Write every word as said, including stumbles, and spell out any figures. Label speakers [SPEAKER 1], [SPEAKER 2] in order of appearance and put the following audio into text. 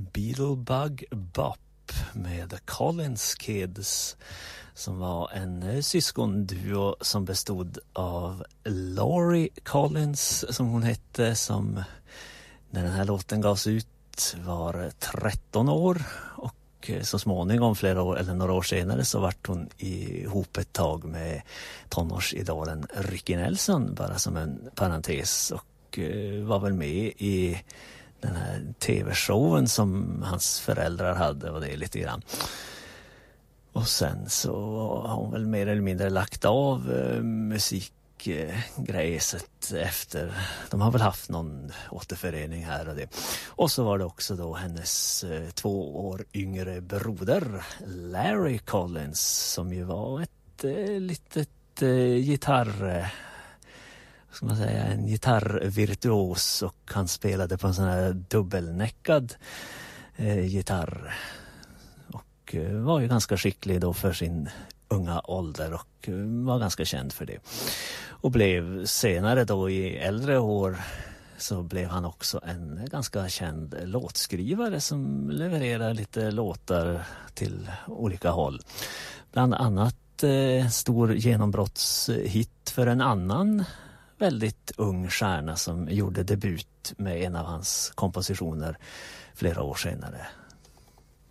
[SPEAKER 1] Beetlebug Bop med The Collins Kids, som var en syskonduo som bestod av Laurie Collins, som hon hette, som när den här låten gavs ut var tretton år, och så småningom flera år eller några år senare så vart hon ihop ett tag med tonårsidolen Ricky Nelson, bara som en parentes, och var väl med i den här tv-showen som hans föräldrar hade, och det är lite grann. Och sen så har hon väl mer eller mindre lagt av eh, musikgräset eh, efter. De har väl haft någon återförening här och det. Och så var det också då hennes eh, två år yngre broder Larry Collins, som ju var ett eh, litet eh, gitarr... Eh, ska man säga, en gitarrvirtuos, och han spelade på en sån här dubbelnäckad eh, gitarr, och eh, var ju ganska skicklig då för sin unga ålder, och eh, var ganska känd för det, och blev senare då i äldre år så blev han också en ganska känd låtskrivare som levererar lite låtar till olika håll, bland annat eh, stor genombrottshit för en annan väldigt ung stjärna som gjorde debut med en av hans kompositioner flera år senare.